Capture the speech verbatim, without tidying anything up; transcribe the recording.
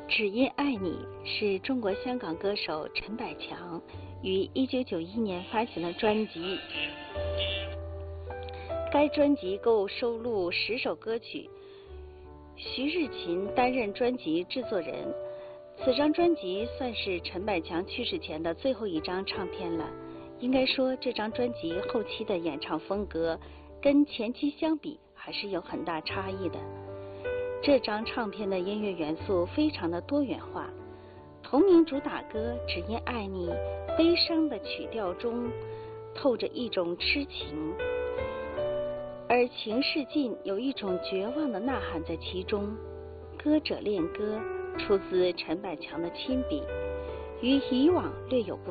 只因爱你是中国香港歌手陈百强于一九九一年发行的专辑，该专辑共收录十首歌曲，徐日勤担任专辑制作人。此张专辑算是陈百强去世前的最后一张唱片了。应该说，这张专辑后期的演唱风格跟前期相比还是有很大差异的。这张唱片的音乐元素非常的多元化，同名主打歌《只因爱你》悲伤的曲调中透着一种痴情，而情势尽有一种绝望的呐喊在其中。歌者恋歌出自陈百强的亲笔，与以往略有不同。